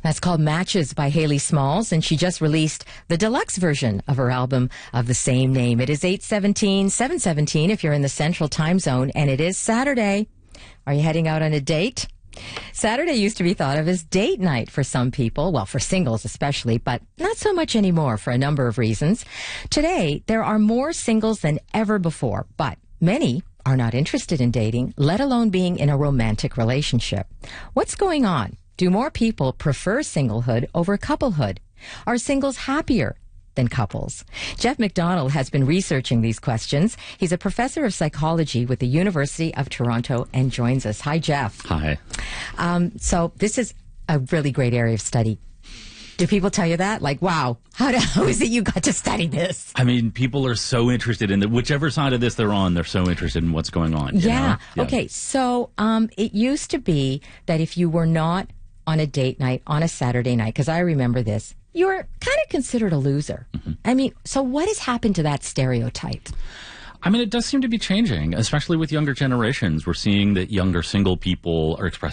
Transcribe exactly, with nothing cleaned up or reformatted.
That's called Matches by Haley Smalls, and she just released the deluxe version of her album of the same name. It is eight seventeen, seven seventeen if you're in the Central Time Zone, and it is Saturday. Are you heading out on a date? Saturday used to be thought of as date night for some people, well, for singles especially, but not so much anymore for a number of reasons. Today, there are more singles than ever before, but many are not interested in dating, let alone being in a romantic relationship. What's going on? Do more people prefer singlehood over couplehood? Are singles happier than couples? Jeff McDonald has been researching these questions. He's a professor of psychology with the University of Toronto and joins us. Hi, Jeff. Hi. Um, so this is a really great area of study. Do people tell you that? Like, wow, how, do, how is it you got to study this? I mean, people are so interested in the, whichever side of this they're on, they're so interested in what's going on. You Yeah. know? yeah. Okay. So um, it used to be that if you were not on a date night on a Saturday night, because I remember this, you were kind of considered a loser. Mm-hmm. I mean, so what has happened to that stereotype? I mean, it does seem to be changing, especially with younger generations. We're seeing that younger single people are expressing